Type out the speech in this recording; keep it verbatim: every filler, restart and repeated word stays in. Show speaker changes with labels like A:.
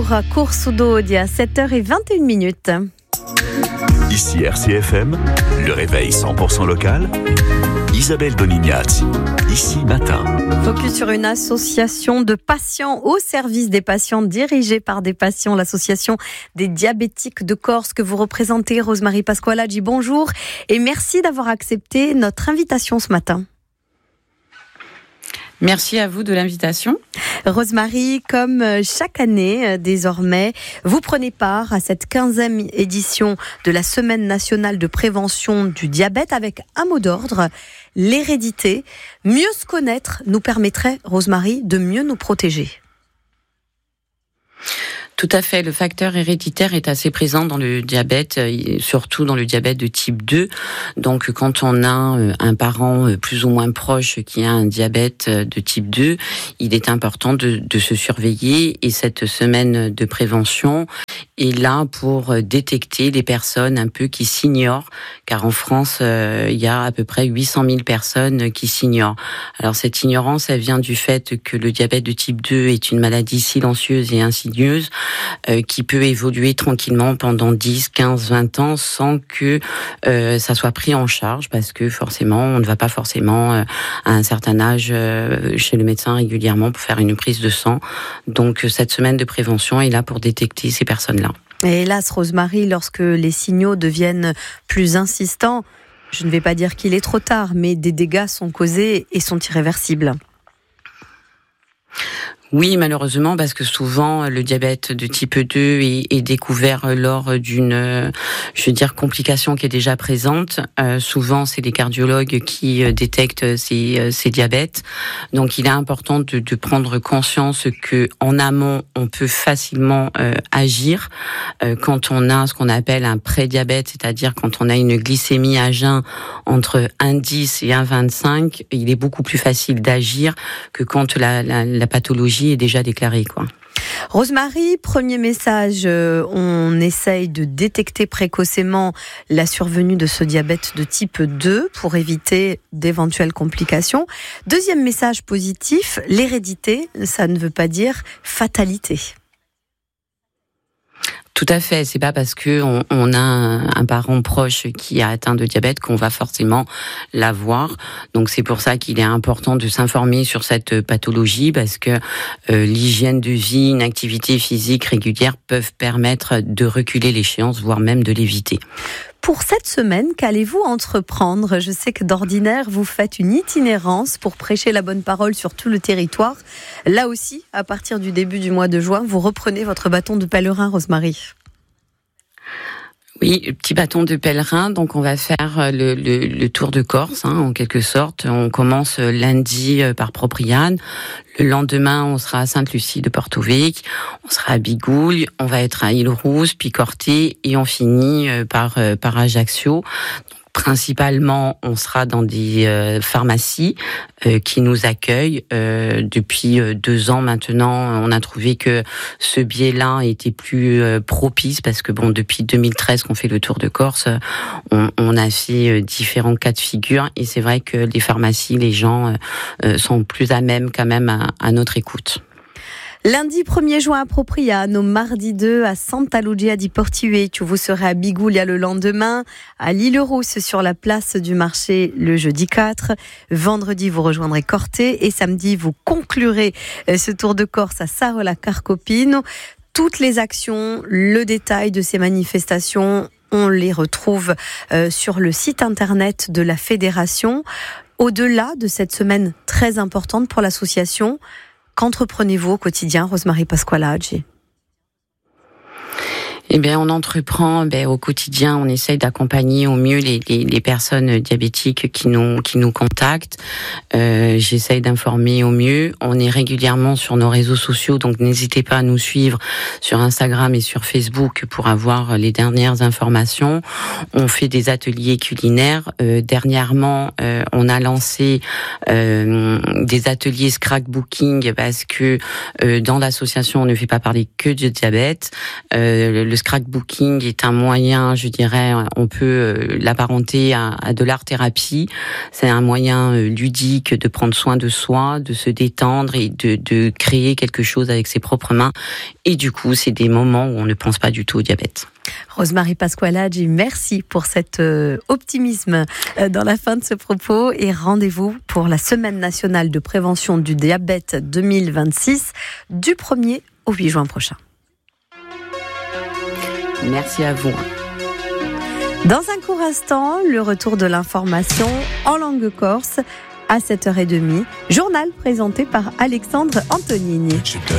A: à Cours-sous-Daude à sept heures vingt et une minutes.
B: Ici R C F M, le réveil cent pour cent local. Isabelle Donignazzi, ici matin.
A: Focus sur une association de patients au service des patients, dirigée par des patients, l'association des diabétiques de Corse que vous représentez, Rosemarie Pasqualaggi. Bonjour et merci d'avoir accepté notre invitation ce matin.
C: Merci à vous de l'invitation.
A: Rosemarie, comme chaque année désormais, vous prenez part à cette quinzième édition de la Semaine nationale de prévention du diabète avec un mot d'ordre, l'hérédité. Mieux se connaître nous permettrait, Rosemarie, de mieux nous protéger.
C: Tout à fait, le facteur héréditaire est assez présent dans le diabète, surtout dans le diabète de type deux. Donc quand on a un parent plus ou moins proche qui a un diabète de type deux, il est important de, de se surveiller, et cette semaine de prévention est là pour détecter les personnes un peu qui s'ignorent, car en France, euh, il y a à peu près huit cent mille personnes qui s'ignorent. Alors cette ignorance, elle vient du fait que le diabète de type deux est une maladie silencieuse et insidieuse, Euh, qui peut évoluer tranquillement pendant dix, quinze, vingt ans sans que euh, ça soit pris en charge, parce que forcément, on ne va pas forcément euh, à un certain âge euh, chez le médecin régulièrement pour faire une prise de sang. Donc cette semaine de prévention est là pour détecter ces personnes-là.
A: Et hélas, Rosemarie, lorsque les signaux deviennent plus insistants, je ne vais pas dire qu'il est trop tard, mais des dégâts sont causés et sont irréversibles.
C: Oui, malheureusement, parce que souvent le diabète de type deux est, est découvert lors d'une, je veux dire, complication qui est déjà présente. Euh, souvent, c'est les cardiologues qui euh, détectent ces, ces diabètes. Donc, il est important de, de prendre conscience que en amont, on peut facilement euh, agir euh, quand on a ce qu'on appelle un prédiabète, c'est-à-dire quand on a une glycémie à jeun entre un virgule dix et un virgule vingt-cinq. Il est beaucoup plus facile d'agir que quand la, la, la pathologie est déjà déclarée, quoi.
A: Rosemarie, premier message, euh, on essaye de détecter précocement la survenue de ce diabète de type deux pour éviter d'éventuelles complications. Deuxième message positif, l'hérédité, ça ne veut pas dire fatalité.
C: Tout à fait, c'est pas parce que on, on a un, un parent proche qui a atteint de diabète qu'on va forcément l'avoir. Donc c'est pour ça qu'il est important de s'informer sur cette pathologie, parce que euh, l'hygiène de vie, une activité physique régulière peuvent permettre de reculer l'échéance, voire même de l'éviter.
A: Pour cette semaine, qu'allez-vous entreprendre ? Je sais que d'ordinaire, vous faites une itinérance pour prêcher la bonne parole sur tout le territoire. Là aussi, à partir du début du mois de juin, vous reprenez votre bâton de pèlerin, Rosemarie.
C: Oui, petit bâton de pèlerin. Donc on va faire le, le, le tour de Corse, hein, en quelque sorte. On commence lundi par Propriane. Le lendemain, on sera à Sainte-Lucie de Porto-Vecchio. On sera à Bigouille. On va être à Île-Rousse, puis Corté, et on finit par par Ajaccio. Principalement, on sera dans des euh, pharmacies euh, qui nous accueillent. Euh, depuis euh, deux ans maintenant, on a trouvé que ce biais-là était plus euh, propice, parce que bon, depuis deux mille treize qu'on fait le tour de Corse, on, on a fait euh, différents cas de figure, et c'est vrai que les pharmacies, les gens euh, sont plus à même quand même à, à notre écoute.
A: Lundi premier juin à Propriano, mardi deux à Santa Lucia di Porto-Vecchio, vous serez à Bigoulia le lendemain, à l'Île-Rousse sur la place du marché le jeudi quatre. Vendredi, vous rejoindrez Corté, et samedi, vous conclurez ce tour de Corse à Sarola-Carcopino. Toutes les actions, le détail de ces manifestations, on les retrouve euh, sur le site internet de la fédération. Au-delà de cette semaine très importante pour l'association, qu'entreprenez-vous au quotidien, Rosemarie Pasqualaggi ?
C: Eh bien, on entreprend, ben, au quotidien, on essaye d'accompagner au mieux les, les, les personnes diabétiques qui nous, qui nous contactent. Euh, j'essaye d'informer au mieux. On est régulièrement sur nos réseaux sociaux, donc n'hésitez pas à nous suivre sur Instagram et sur Facebook pour avoir les dernières informations. On fait des ateliers culinaires. Euh, dernièrement, euh, on a lancé euh, des ateliers scrapbooking, parce que euh, dans l'association, on ne fait pas parler que de diabète. Euh, le scrapbooking est un moyen, je dirais, on peut l'apparenter à, à de l'art-thérapie. C'est un moyen ludique de prendre soin de soi, de se détendre et de, de créer quelque chose avec ses propres mains. Et du coup, c'est des moments où on ne pense pas du tout au diabète.
A: Rosemarie Pasqualaggi, merci pour cet euh, optimisme euh, dans la fin de ce propos et rendez-vous pour la Semaine nationale de prévention du diabète deux mille vingt-six du premier au huit juin prochain.
C: Merci à vous.
A: Dans un court instant, le retour de l'information en langue corse à sept heures trente. Journal présenté par Alexandre Antonini.